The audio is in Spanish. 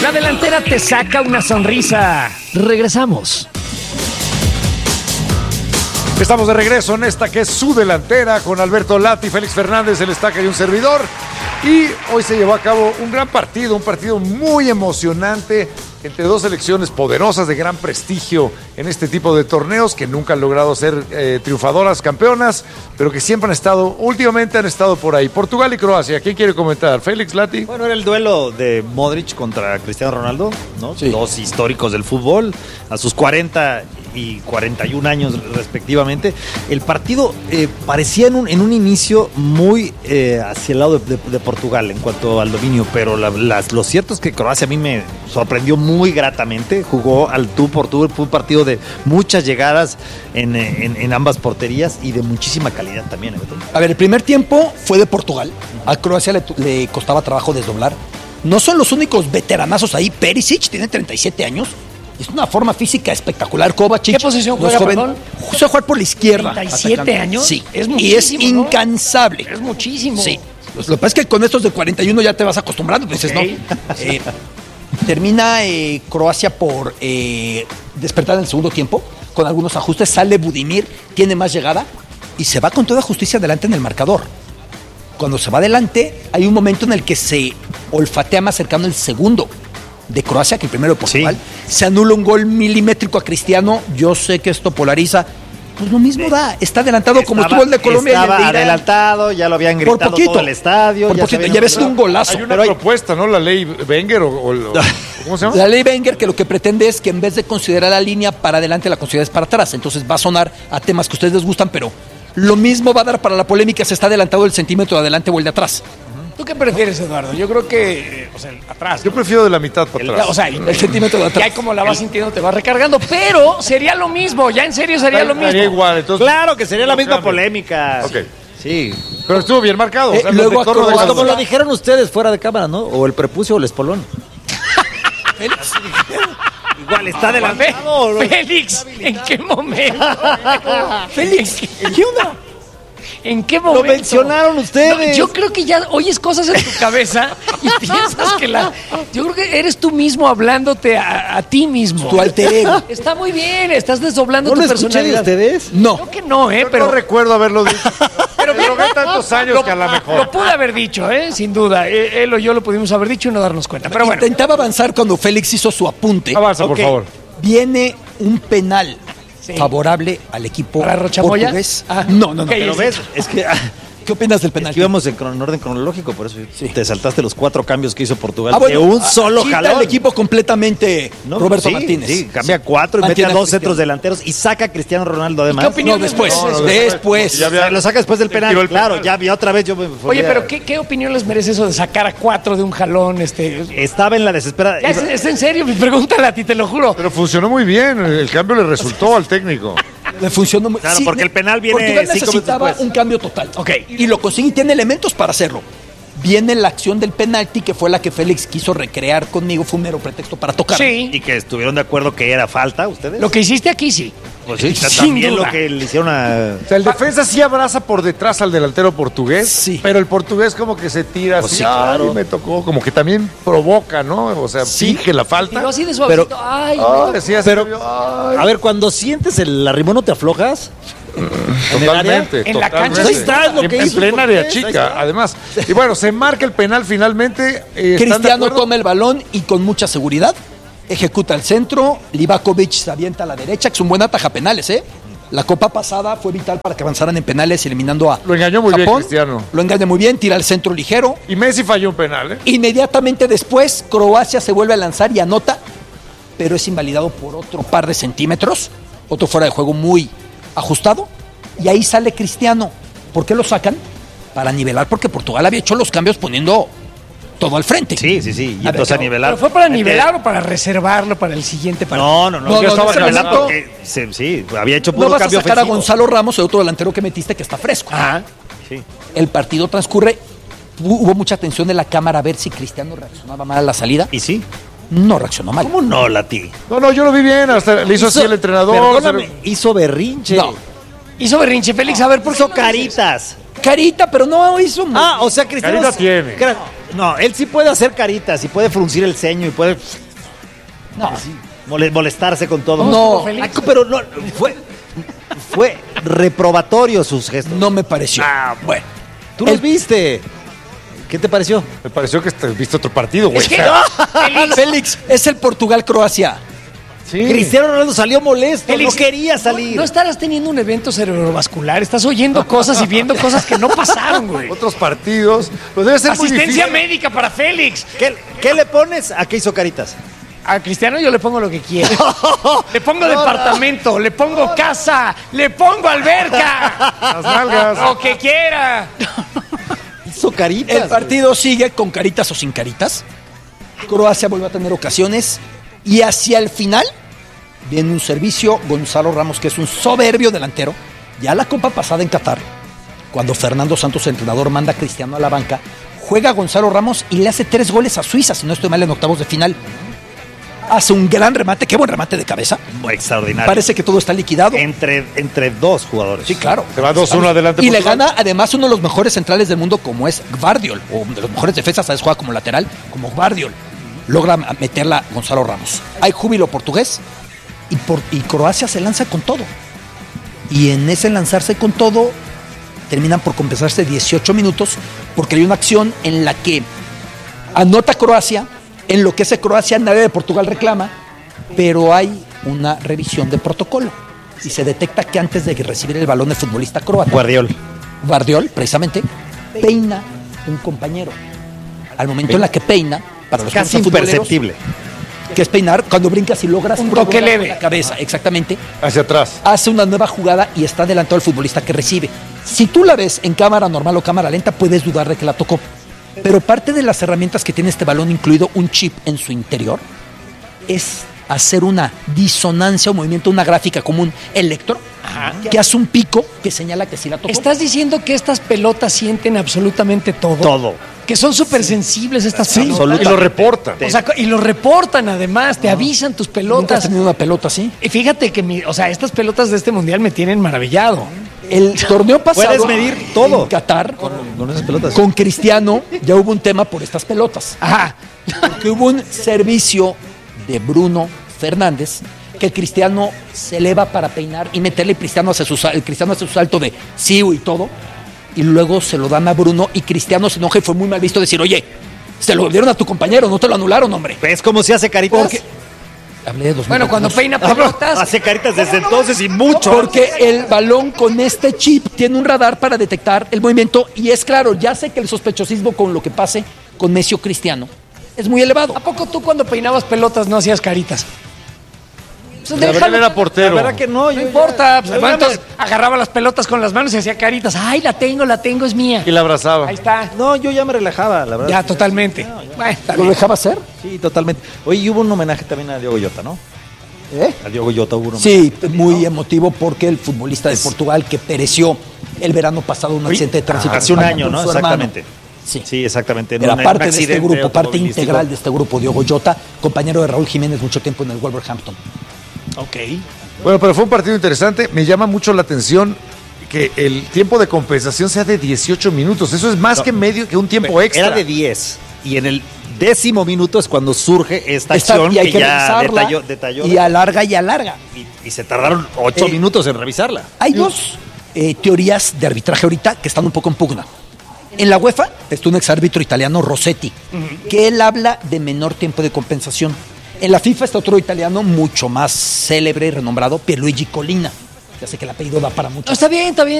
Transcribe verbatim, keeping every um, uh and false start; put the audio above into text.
La delantera te saca una sonrisa. Regresamos. Estamos de regreso en esta que es su delantera con Alberto Lati, Félix Fernández, el Estaca y un servidor. Y hoy se llevó a cabo un gran partido, un partido muy emocionante entre dos selecciones poderosas de gran prestigio en este tipo de torneos que nunca han logrado ser eh, triunfadoras, campeonas, pero que siempre han estado, últimamente han estado por ahí. Portugal y Croacia, ¿quién quiere comentar? ¿Félix, Lati? Bueno, era el duelo de Modric contra Cristiano Ronaldo, ¿no? Sí. Dos históricos del fútbol, a sus cuarenta y cuarenta y un años respectivamente. El partido eh, parecía en un, en un inicio muy eh, hacia el lado de, de, de Portugal en cuanto al dominio, pero la, las, lo cierto es que Croacia a mí me sorprendió muy gratamente, jugó al tú por tú, fue un partido de muchas llegadas en, en, en ambas porterías y de muchísima calidad también. A ver, el primer tiempo fue de Portugal, a Croacia le, le costaba trabajo desdoblar. No son los únicos veteranazos ahí. Perisic tiene treinta y siete años. Es una forma física espectacular. Kovacic. ¿Qué posición juega, joven, perdón? Suele jugar por la izquierda. ¿treinta y siete años? Sí. Es y es muchísimo, ¿no? incansable. Es muchísimo. Sí. Lo que pasa es que con estos de cuarenta y uno ya te vas acostumbrando. Dices, Okay. no. Eh, termina eh, Croacia por eh, despertar en el segundo tiempo. Con algunos ajustes. Sale Budimir. Tiene más llegada. Y se va con toda justicia adelante en el marcador. Cuando se va adelante, hay un momento en el que se olfatea más cercano el segundo de Croacia que el primero de Portugal. Sí. Se anula un gol milimétrico a Cristiano. Yo sé que esto polariza. Pues lo mismo da. Está adelantado estaba, como estuvo el de Colombia. Estaba y el de adelantado, ya lo habían gritado por poquito, todo el estadio. Por ya poquito, sabían, ya ves un golazo. Hay una pero hay, propuesta, ¿no? La ley Wenger o, o, o ¿cómo se llama? La ley Wenger, que lo que pretende es que en vez de considerar la línea para adelante, la consideres para atrás. Entonces va a sonar a temas que a ustedes les gustan, pero lo mismo va a dar para la polémica si está adelantado el centímetro de adelante o el de atrás. ¿Tú qué prefieres, Eduardo? Yo creo que, eh, o sea, el atrás. Yo ¿no? prefiero de la mitad para atrás. El, o sea, el, El centímetro de atrás. ya como la vas sintiendo te vas recargando, pero sería lo mismo, ya en serio sería lo mismo. Sería igual, entonces. Claro que sería la misma cambio. polémica. Ok. Sí. Pero estuvo bien marcado. Eh, o sea, luego los de Torno acabó- de Como Galdós. lo dijeron ustedes fuera de cámara, ¿no? O el prepucio o el espolón. Igual está adelantado. Fe- Félix, ¿en qué momento? Félix, ¿qué onda? ¿En qué Lo momento? mencionaron ustedes. No, yo creo que ya oyes cosas en tu cabeza y piensas que la... Yo creo que eres tú mismo hablándote a, a ti mismo. Tu alter ego. Está muy bien, estás desdoblando ¿No tu lo escuché de personalidad. ustedes? No. Creo que no, ¿eh? Yo Pero, no recuerdo haberlo dicho. pero Me drogué tantos años lo, que a lo mejor. lo pude haber dicho, ¿eh? Sin duda. Eh, Él o yo lo pudimos haber dicho y no darnos cuenta. Pero bueno. Intentaba avanzar cuando Félix hizo su apunte. Avanza, por Ok. favor. Viene un penal Sí. favorable al equipo ¿Para Rochamoya? portugués. Ah. No, no, no. Ok, Pero sí. ves, es que... ¿Qué opinas del Es penal? que íbamos en, cron- en orden cronológico, por eso Sí. te saltaste los cuatro cambios que hizo Portugal Ah, bueno, de un a- solo agita jalón. el equipo completamente No, Roberto sí, Martínez. Sí, cambia cuatro y mete Mantiene a a dos Cristiano. centros delanteros y saca a Cristiano Ronaldo además. ¿Qué opinión? No, después. No, no, después. ya O sea, lo saca después del penal. tiró el Claro, penal. ya vi otra vez yo me fui Oye, a- pero ¿qué, ¿qué opinión les merece eso de sacar a cuatro de un jalón? Este... Estaba en la desesperada. Ya, ¿Es, es en serio? Pregúntale a ti, te lo juro. Pero funcionó muy bien. El cambio le resultó al técnico. Le funcionó muy Claro, sí, porque ne- el penal viene Portugal cinco necesitaba minutos después. un cambio total. Ok. Y lo consigue y tiene elementos para hacerlo. Viene la acción del penalti, que fue la que Félix quiso recrear conmigo. Fue un mero pretexto para tocar. Sí. Y que estuvieron de acuerdo que era falta, ¿ustedes? Lo que hiciste aquí, sí. Pues sí, Sin también duda. lo que le hicieron a... O sea, el defensa sí abraza por detrás al delantero portugués, Sí. pero el portugués como que se tira Pues así, sí, claro. "Ay, me tocó", como que también provoca, ¿no? O sea, finge la falta. Tiró así de suavecito. Pero- Ay, Ah, decía así, Pero, "Ay". a ver, cuando sientes el arrimón, ¿no te aflojas? ¿En el área? Totalmente, En la totalmente. cancha, ahí está, es lo en, que en hizo plena área Portugués, ahí chica, está. además. Y bueno, se marca el penal finalmente. eh, ¿están de Cristiano acuerdo? toma el balón y con mucha seguridad ejecuta el centro. Livakovic se avienta a la derecha, que es un buen ataja penales, ¿eh? La copa pasada fue vital para que avanzaran en penales, eliminando a Lo engañó muy bien Japón. Cristiano. Lo engaña muy bien, tira el centro ligero. Y Messi falló un penal, ¿eh? Inmediatamente después, Croacia se vuelve a lanzar y anota, pero es invalidado por otro par de centímetros, otro fuera de juego muy ajustado, y ahí sale Cristiano. ¿Por qué lo sacan? Para nivelar, porque Portugal había hecho los cambios poniendo todo al frente. Sí, sí, sí. Y A ver, entonces a pero- nivelar. ¿Pero fue para Es que- nivelar o para reservarlo para el siguiente partido? No, no, no. No, yo no, estaba no, nivelando no. porque sí, sí, había hecho No puro vas a cambio sacar a ofensivo. Gonzalo Ramos, el otro delantero que metiste que está fresco. Ajá. Sí. El partido transcurre, hu- hubo mucha atención de la cámara a ver si Cristiano reaccionaba mal a la salida. ¿Y sí? No reaccionó mal. ¿Cómo no, Lati? No, no, yo lo vi bien, hasta le hizo así el entrenador. Perdóname, hizo berrinche. No. Hizo berrinche, Félix. A ver, ¿por qué Hizo no dices? caritas. Carita, pero no hizo mal. Ah, o sea, Cristiano... Carita tiene. Cra- No, él sí puede hacer caritas y puede fruncir el ceño y puede No, mole- molestarse con todo. No. Ay, pero no, fue, fue reprobatorio sus gestos. no me pareció. Ah, Bueno, Tú los el- viste. ¿Qué te pareció? Me pareció que este- viste otro partido, güey. Es que, O sea, Félix, Félix, es el Portugal-Croacia. sí. Cristiano Ronaldo salió molesto, Félix, no quería salir. No, no estarás teniendo un evento cerebrovascular, estás oyendo cosas y viendo cosas que no pasaron, güey. Otros partidos. Pues debe ser muy Asistencia difícil. médica para Félix. ¿Qué, qué le pones a qué hizo caritas? A Cristiano yo le pongo lo que quiera. Le pongo departamento, le pongo casa, le pongo alberca. Las nalgas. Lo que quiera. Hizo caritas. El partido sigue con caritas o sin caritas. Croacia vuelve a tener ocasiones. Y hacia el final viene un servicio. Gonzalo Ramos, que es un soberbio delantero. Ya la Copa pasada en Qatar, cuando Fernando Santos, el entrenador, manda a Cristiano a la banca, juega Gonzalo Ramos y le hace tres goles a Suiza, si no estoy mal, en octavos de final. Hace un gran remate, qué buen remate de cabeza. Extraordinario. Parece que todo está liquidado. Entre, entre dos jugadores. Sí, claro. Se va dos uno adelante Y le Portugal. gana además uno de los mejores centrales del mundo, como es Gvardiol, o de los mejores defensas, ¿sabes? Juega como lateral, como Gvardiol. Logra meterla Gonzalo Ramos. Hay júbilo portugués y, por, y Croacia se lanza con todo. Y en ese lanzarse con todo, terminan por compensarse dieciocho minutos, porque hay una acción en la que anota Croacia, enloquece Croacia, nadie de Portugal reclama, pero hay una revisión de protocolo. Y se detecta que antes de recibir el balón el futbolista croata, Guardiol. Guardiol, precisamente, peina un compañero. Al momento en la que peina, para los Casi que no son futboleros, imperceptible. que es peinar, cuando brincas y logras Un provocar toque leve. la cabeza, exactamente, Hacia atrás. hace una nueva jugada y está adelantado el futbolista que recibe. Si tú la ves en cámara normal o cámara lenta, puedes dudar de que la tocó. Pero parte de las herramientas que tiene este balón, incluido un chip en su interior, es hacer una disonancia o movimiento, una gráfica como un electro, que hace un pico que señala que sí la tocó. ¿Estás diciendo que estas pelotas sienten absolutamente todo? Todo. Que son súper sensibles estas pelotas. Y lo reportan. O sea, y lo reportan además, te avisan tus ¿Nunca has pelotas. tenido una pelota así? Y fíjate que, mi- o sea, estas pelotas de este mundial me tienen maravillado. El torneo pasado Puedes medir todo. en Qatar, Con esas pelotas. con Cristiano, ya hubo un tema por estas pelotas. Ajá. Porque hubo un servicio de Bruno Fernández que el Cristiano se eleva para peinar y meterle el Cristiano hace su, sal- el Cristiano hace su salto de siu y todo, y luego se lo dan a Bruno y Cristiano se enoja y fue muy mal visto decir, oye, se lo dieron a tu compañero, no te lo anularon, hombre. ¿Ves cómo se hace caritas? Porque hablé de dos Bueno, mil cuando dos. peina pelotas, Hace caritas desde entonces y mucho. Porque el balón con este chip tiene un radar para detectar el movimiento y es claro, ya sé que el sospechosismo con lo que pase con Messi o Cristiano es muy elevado. ¿a poco tú cuando peinabas pelotas no hacías caritas? Pues La verdad, déjalo, él era portero. La verdad que no. no yo- importa. Pues, yo- bueno, entonces agarraba las pelotas con las manos y hacía caritas. Ay, la tengo, la tengo, es mía. Y la abrazaba. Ahí está. No, yo ya me relajaba, la verdad. Ya, totalmente. Bueno, está ¿Lo bien. dejaba hacer? Sí, totalmente. Oye, y hubo un homenaje también a Diogo Jota, ¿no? ¿Eh? A Diogo Jota hubo un homenaje. Sí, muy emotivo porque el futbolista de Portugal que pereció el verano pasado en un accidente de tránsito. Hace un con año, ¿no? su hermano. Exactamente. Sí. Sí, exactamente. En Era un- en parte un de este accidente grupo, parte automovilístico. integral de este grupo, Diogo Jota, compañero de Raúl Jiménez mucho tiempo en el Wolverhampton. Ok. Bueno, pero fue un partido interesante. Me llama mucho la atención que el tiempo de compensación sea de dieciocho minutos. Eso es más No. que medio que un tiempo extra. Era de diez. Y en el décimo minuto es cuando surge esta Está- acción y hay que, que ya revisarla detalló, detalló y alarga y alarga. y, y se tardaron ocho Eh, minutos en revisarla. Hay dos eh, teorías de arbitraje ahorita que están un poco en pugna. En la UEFA está un exárbitro italiano, Rossetti, que él habla de menor tiempo de compensación. En la FIFA está otro italiano mucho más célebre y renombrado, Pierluigi Collina. Ya sé que el apellido da para No, mucho. está bien, está bien.